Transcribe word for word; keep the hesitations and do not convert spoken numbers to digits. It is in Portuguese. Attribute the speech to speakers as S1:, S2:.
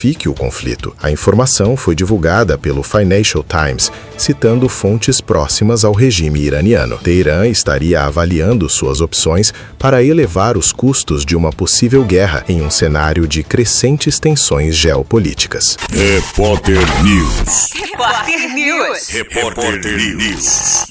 S1: Fique o conflito. A informação foi divulgada pelo Financial Times, citando fontes próximas ao regime iraniano. Teherã estaria avaliando suas opções para elevar os custos de uma possível guerra em um cenário de crescentes tensões geopolíticas.
S2: Repórter News.
S3: Repórter News.
S2: Repórter News.